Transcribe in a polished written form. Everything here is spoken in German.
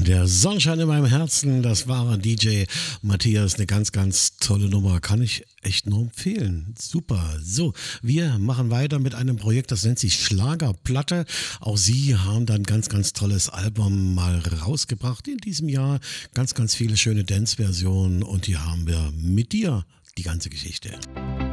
Der Sonnenschein in meinem Herzen, das war DJ Matthias, eine ganz, ganz tolle Nummer, kann ich echt nur empfehlen. Super. So, wir machen weiter mit einem Projekt, das nennt sich Schlagerplatte. Auch sie haben dann ein ganz, ganz tolles Album mal rausgebracht in diesem Jahr. Ganz, ganz viele schöne Dance-Versionen und hier haben wir mit dir die ganze Geschichte.